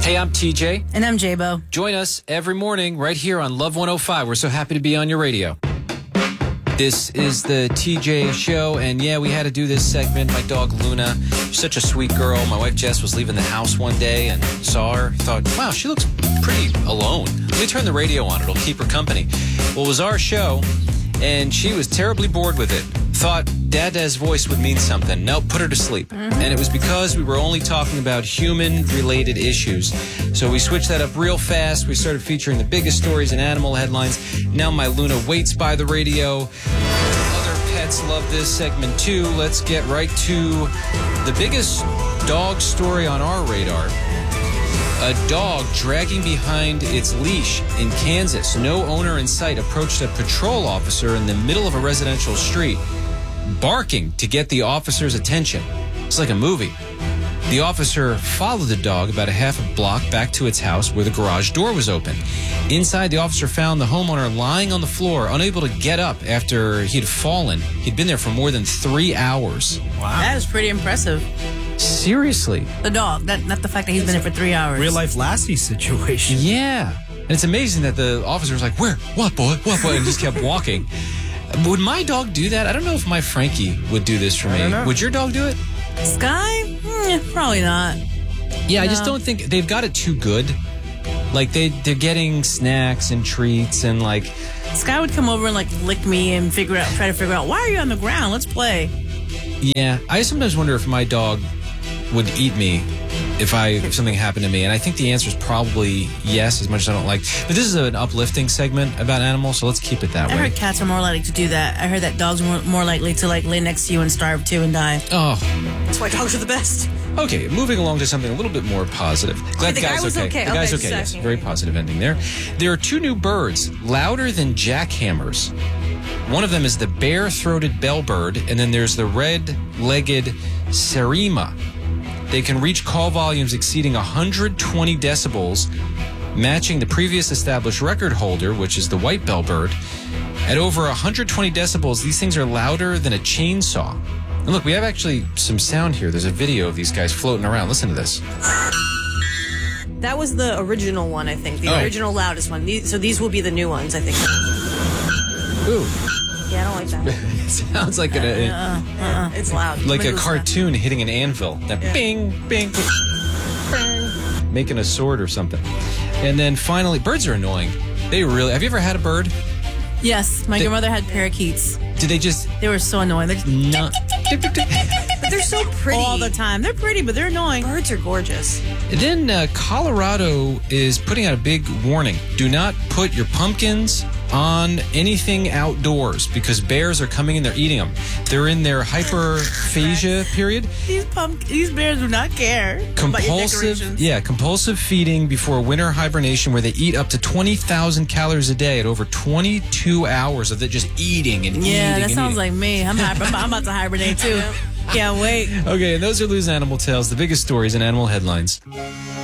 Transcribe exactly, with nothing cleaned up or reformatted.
Hey, I'm T J. And I'm J-Bo. Join us every morning right here on Love one oh five. We're so happy to be on your radio. This is the T J Show, and yeah, we had to do this segment. My dog Luna, she's such a sweet girl. My wife Jess was leaving the house one day and saw her. Thought, wow, she looks pretty alone. Let me turn the radio on. It'll keep her company. Well, it was our show, and she was terribly bored with it. Thought Dada's voice would mean something. Nope, put her to sleep. Mm-hmm. And it was because we were only talking about human-related issues. So we switched that up real fast. We started featuring the biggest stories and animal headlines. Now my Luna waits by the radio. Other pets love this segment too. Let's get right to the biggest dog story on our radar. A dog dragging behind its leash in Kansas. No owner in sight approached a patrol officer in the middle of a residential street, barking to get the officer's attention. It's like a movie. The officer followed the dog about a half a block back to its house where the garage door was open. Inside, the officer found the homeowner lying on the floor, unable to get up after he'd fallen. He'd been there for more than three hours. Wow. That is pretty impressive. Seriously. The dog, that, not the fact that he's been there for three hours. Real life Lassie situation. Yeah. And it's amazing that the officer was like, where? What, boy? What, boy? And just kept walking. Would my dog do that? I don't know if my Frankie would do this for me. Would your dog do it? Sky? Mm, probably not. Yeah, no. I just don't think they've got it too good. Like, they, they're getting snacks and treats and, like... Sky would come over and, like, lick me and figure out, try to figure out, why are you on the ground? Let's play. Yeah, I sometimes wonder if my dog would eat me if I if something happened to me, and I think the answer is probably yes, as much as I don't like. But this is an uplifting segment about animals, so let's keep it that I way. I heard cats are more likely to do that. I heard that dogs are more, more likely to like lay next to you and starve too and die. Oh, that's why dogs are the best. Okay, moving along to something a little bit more positive. Glad the the guy's guy was okay. okay. The guy's okay, okay. Yes, very positive ending there. There are two new birds louder than jackhammers. One of them is the bare-throated bellbird, and then there's the red-legged Serima. They can reach call volumes exceeding one hundred twenty decibels, matching the previous established record holder, which is the white bellbird. At over one hundred twenty decibels, these things are louder than a chainsaw. And look, we have actually some sound here. There's a video of these guys floating around. Listen to this. That was the original one, I think. The oh. original loudest one. These, so these will be the new ones, I think. Ooh. Yeah, I don't like that. It sounds like an, a, uh, uh, uh, it's loud. like a cartoon hitting an anvil. That yeah. bing, bing, bing, making a sword or something. And then finally, birds are annoying. They really. Have you ever had a bird? Yes, my they, grandmother had parakeets. Did they just? They were so annoying. They're just not. But they're so pretty all the time. They're pretty, but they're annoying. Birds are gorgeous. And then uh, Colorado is putting out a big warning: do not put your pumpkins on anything outdoors because bears are coming in. They're eating them. They're in their hyperphagia period. These pump, these bears do not care. Compulsive, yeah, compulsive feeding before winter hibernation, where they eat up to twenty thousand calories a day at over twenty-two hours of it just eating and yeah, eating. Yeah, that and sounds eating. like me. I'm, I'm, I'm about to hibernate too. Can't wait. Okay, and those are Lou's Animal Tales, the biggest stories and animal headlines.